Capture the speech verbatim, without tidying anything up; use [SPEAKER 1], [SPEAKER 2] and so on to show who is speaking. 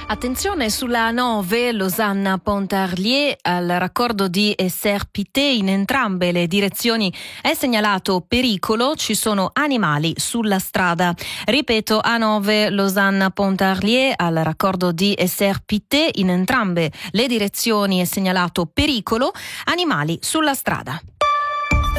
[SPEAKER 1] Attenzione sulla A nove Losanna-Pontarlier al raccordo di Essert-Pitté. In entrambe le direzioni è segnalato pericolo, ci sono animali sulla strada. Ripeto, A nove Losanna-Pontarlier al raccordo di Essert-Pitté, in entrambe le direzioni è segnalato pericolo, animali sulla strada.